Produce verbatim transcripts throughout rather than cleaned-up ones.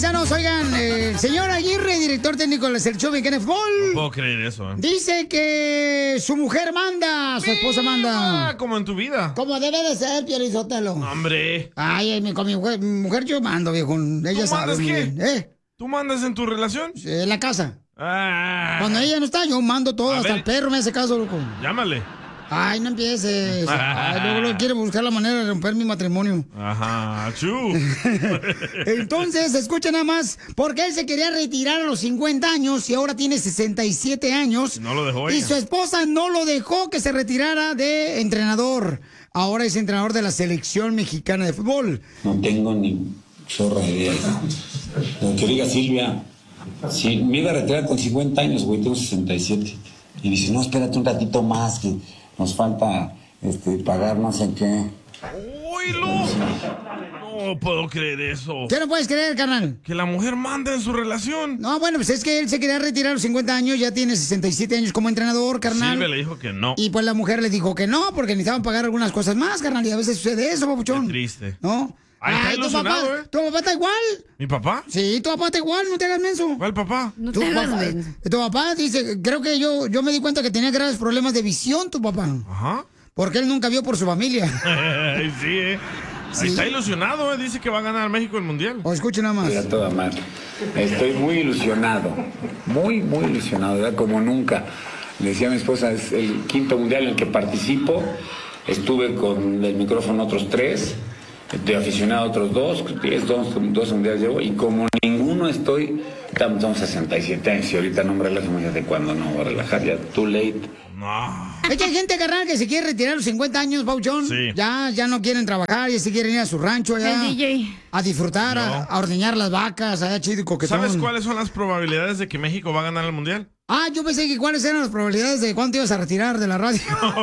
paisanos, oigan, eh, el señor Aguirre, director técnico de la selección mexicana de fútbol. No puedo creer eso, ¿eh? Dice que su mujer manda, su esposa manda. Ah, como en tu vida. Como debe de ser, Piolizotelo. Hombre. Ay, mi, con mi mujer, mi mujer yo mando, viejo. Ella ¿Tú sabe mandas muy qué? bien. ¿Eh? ¿Tú mandas en tu relación? En la casa. Ah. Cuando ella no está, yo mando todo, A hasta ver. el perro me hace caso, loco. Llámale. Ay, no empieces. Ay, luego, luego quiere buscar la manera de romper mi matrimonio. Ajá, chu. Entonces, escucha nada más, porque él se quería retirar a los cincuenta años y ahora tiene sesenta y siete años. No lo dejó Y ella. su esposa no lo dejó que se retirara de entrenador. Ahora es entrenador de la selección mexicana de fútbol. No tengo ni zorra de idea. Lo que diga Silvia, si me iba a retirar con cincuenta años, güey, tengo sesenta y siete. Y dice, no, espérate un ratito más, que nos falta este, pagar no sé qué. ¡Oílo! No puedo creer eso. ¿Qué no puedes creer, carnal? Que la mujer manda en su relación. No, bueno, pues es que él se quería retirar a los cincuenta años, ya tiene sesenta y siete años como entrenador, carnal. Silvia le dijo que no. Y pues la mujer le dijo que no, porque necesitaban pagar algunas cosas más, carnal, y a veces sucede eso, papuchón. Qué triste. ¿No? Ay, está tu papá, ilusionado, ¿eh? tu papá está igual. ¿Mi papá? Sí, tu papá está igual, no te hagas menso. ¿Cuál papá? No tu, papá, tu papá dice, creo que yo, yo me di cuenta que tenía graves problemas de visión, tu papá. Ajá. Porque él nunca vio por su familia. sí, eh. Sí. Está ilusionado, eh. Dice que va a ganar México el mundial. O escuche nada más. Mira, toda madre. Estoy muy ilusionado, muy, muy ilusionado, ¿verdad? Como nunca. Le decía a mi esposa, es el quinto mundial en el que participo. Estuve con el micrófono otros tres. De aficionado otros dos, diez, dos, dos mundiales llevo, y como ninguno estoy, estamos sesenta y siete años, y ahorita no me relajo, de cuándo no voy a relajar, ya, too late. No. Es que hay gente, carnal, que se quiere retirar a los cincuenta años, Pauchón. Sí. Ya, ya no quieren trabajar, ya se quieren ir a su rancho, ya. El D J. A disfrutar, a, No. a ordeñar las vacas, allá chido y coquetón. ¿Sabes cuáles son las probabilidades de que México va a ganar el mundial? Ah, yo pensé que cuáles eran las probabilidades de cuánto ibas a retirar de la radio.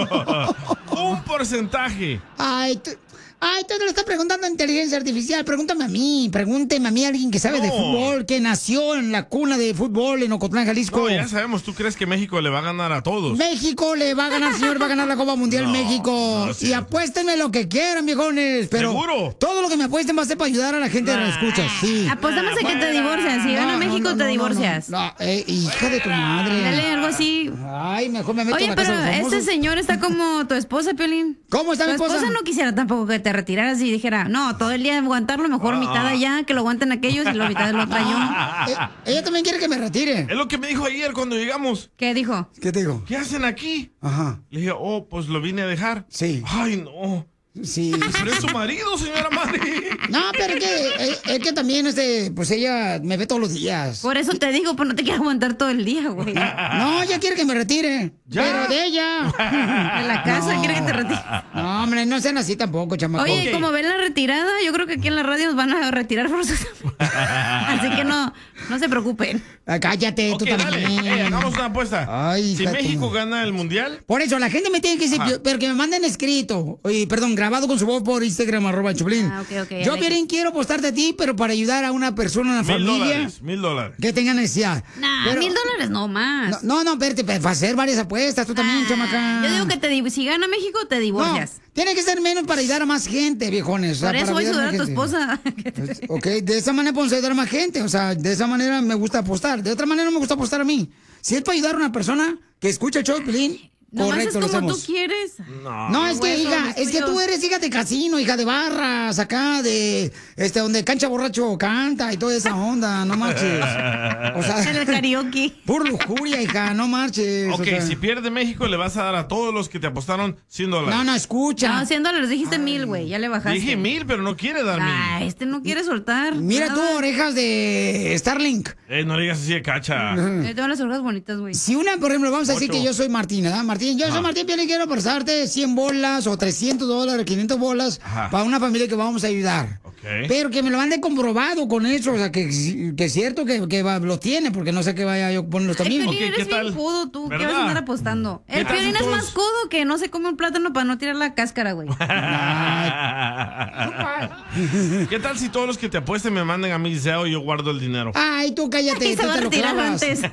Un porcentaje. Ay, tú, ay, tú le estás preguntando a inteligencia artificial. Pregúntame a mí, pregúnteme a mí, alguien que sabe No. de fútbol, que nació en la cuna de fútbol en Ocotlán, Jalisco. No, ya sabemos, ¿tú crees que México le va a ganar a todos? México le va a ganar, señor, va a ganar la Copa Mundial No, México. no es y cierto. apuéstenme lo que quieran, viejones. Pero ¿Seguro? todo lo que me apuesten va a ser para ayudar a la gente de Nah. las escuchas, sí. Apostamos a que te divorcias. Si gana No, no, México, no, te no, divorcias. No, no, eh, hija de tu madre. Dale algo así. Ay, mejor me meto en Oye, la pero casa de los este famosos. señor está como tu esposa, Piolín. ¿Cómo está Tu mi esposa? esposa no quisiera tampoco que te retiraras y dijera, no, todo el día aguantarlo, mejor mitad allá, que lo aguanten aquellos y la mitad lo traigo yo. Eh, ella también quiere que me retire. Es lo que me dijo ayer cuando llegamos. ¿Qué dijo? ¿Qué te digo? ¿Qué hacen aquí? Ajá. Le dije, oh, pues lo vine a dejar. Sí. Ay, no. Sí. Pero es su marido, señora Mari. No, pero es que, es, es que también, este, pues ella me ve todos los días. Por eso te digo, pues no te quiero aguantar todo el día, güey. De No, ella quiere que me retire. Ya. Pero de ella. la casa quiere que te retires. No, hombre, no sean así tampoco, chamaco. Oye, Ok. como ven la retirada, yo creo que aquí en la radio nos van a retirar forzosamente. Así que no, no se preocupen. Ah, cállate, Ok, tú dale. también. Eh, hagamos una apuesta. Ay, si hija de tu México madre. gana el mundial, Por eso, la gente me tiene que decir, Ajá. pero que me manden escrito, oye, perdón, grabado con su voz por Instagram, arroba el Choplin. Ah, ok, ok, ya Yo, le- Piolín, quiero apostarte a ti, pero para ayudar a una persona, una mil familia dólares. Mil dólares. que tenga necesidad. Nah, Pero- mil dólares no más. No, no, no, espérate, para hacer varias apuestas, tú también, Ah, chamaca. Yo digo que te div- si gana México, te No, divorcias. tiene que ser menos para ayudar a más gente, viejones. o sea, Por eso para voy a ayudar ayudar a tu más gente. esposa. Ok, de esa manera podemos ayudar a más gente. O sea, de esa manera me gusta apostar. De otra manera no me gusta apostar a mí. Si es para ayudar a una persona que escucha el show de Piolín, No más es correcto, lo como tú hacemos. quieres. No. No, es que, Hueso, hija, los es que tú tuyos. eres hija de casino, hija de barras, acá de, este, donde cancha borracho canta y toda esa onda, no marches. O En el sea, karaoke. pura lujuria, hija, no marches. Ok, o sea. si pierde México, le vas a dar a todos los que te apostaron cien dólares. No, no, escucha. No, cien dólares, dijiste mil, güey, ya le bajaste. Dije mil, pero no quiere dar Ah, mil. este no quiere soltar. Mira tú, nada. orejas de Starlink. Eh, no le digas así de cacha. Eh, tengo las orejas bonitas, güey. Si una, por ejemplo, vamos a decir Ocho. que yo soy Martín, ¿verdad? Martín, yo soy Ajá. Martín Piolín, quiero prestarte cien bolas o trescientos dólares, quinientas bolas Ajá. para una familia que vamos a ayudar. Ok. Pero que me lo mande comprobado con eso, o sea, que, que es cierto que, que va- lo tiene, porque no sé que vaya yo a ponerlos Ay, también. Piolín, Ok, eres ¿qué bien tal? codo tú. ¿Qué ¿Verdad? vas a andar apostando? ¿Qué El tal Piolín si es todos- más codo que no se come un plátano para no tirar la cáscara, güey. ¿Qué tal si todos los que te apuesten me manden a mi deseo y yo guardo el dinero? Ay, tú cállate, Y se tú va te a lo retirar clavas. antes.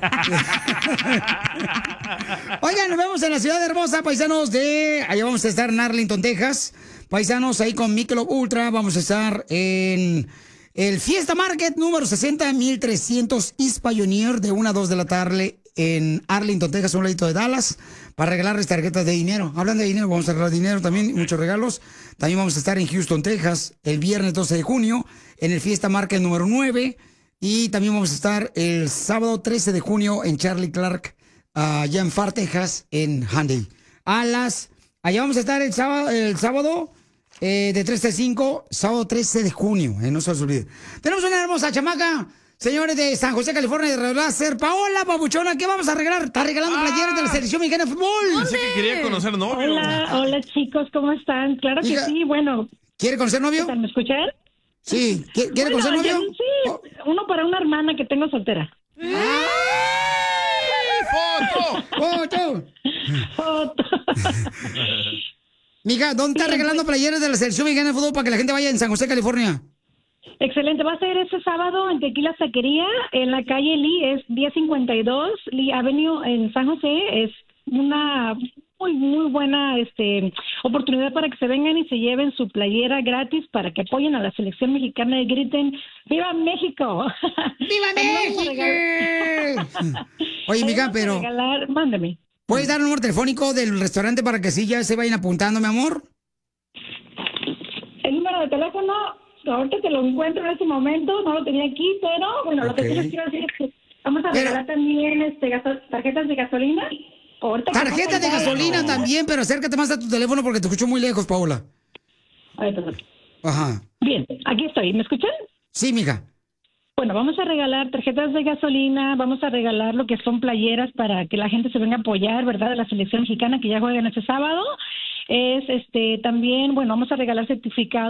Oigan, nos vemos en la ciudad hermosa, paisanos de... Allá vamos a estar en Arlington, Texas. Paisanos, ahí con Michelob Ultra. Vamos a estar en... el Fiesta Market número sesenta mil trescientos East Pioneer de una a dos de la tarde en Arlington, Texas, un ladito de Dallas, para regalarles tarjetas de dinero. Hablando de dinero, vamos a regalar dinero también, muchos regalos. También vamos a estar en Houston, Texas, el viernes doce de junio, en el Fiesta Market número nueve. Y también vamos a estar el sábado trece de junio en Charlie Clark, uh, allá en Far, Texas, en Handy. A las... Allá vamos a estar el sábado, el sábado eh, de tres a cinco, sábado trece de junio, eh, no se os olvide. Tenemos una hermosa chamaca, señores de San José, California, de Láser. Paola, papuchona, ¿qué vamos a regalar? Está regalando Ah. playeras de la selección mexicana de fútbol. Pensé que quería conocer novio. Hola, hola chicos, ¿cómo están? Claro que Hija, sí, bueno. ¿Quiere conocer novio? ¿Me escuchan? Sí. ¿Qui- ¿Quiere Bueno, conocer novio? yo- sí, Oh. uno para una hermana que tengo soltera. ¡Foto! ¡Foto! Foto. Mija, ¿dónde está regalando playeras de la selección mexicana de fútbol para que la gente vaya en San José, California? Excelente, va a ser este sábado en Tequila Taquería, en la calle Lee, es diez cincuenta y dos Lee Avenue en San José. Es una muy, muy buena este oportunidad para que se vengan y se lleven su playera gratis para que apoyen a la selección mexicana y griten ¡Viva México! ¡Viva También vamos a regalar- México! Oye, También mija, vamos a pero regalar- Mándame. ¿puedes dar un número telefónico del restaurante para que sí ya se vayan apuntando, mi amor? El número de teléfono, ahorita te lo encuentro en este momento, no lo tenía aquí, pero bueno, lo que Ok. sí les quiero decir es que vamos a Pero- regalar también este, gaso- tarjetas de gasolina. Ahorita que Tarjeta de estamos gasolina acá- también, pero acércate más a tu teléfono porque te escucho muy lejos, Paola. A ver, perdón. Ajá. Bien, aquí estoy, ¿me escuchan? Sí, mija. Bueno, vamos a regalar tarjetas de gasolina, vamos a regalar lo que son playeras para que la gente se venga a apoyar, ¿verdad? De la selección mexicana que ya juegan este sábado. Es este también, bueno, vamos a regalar certificados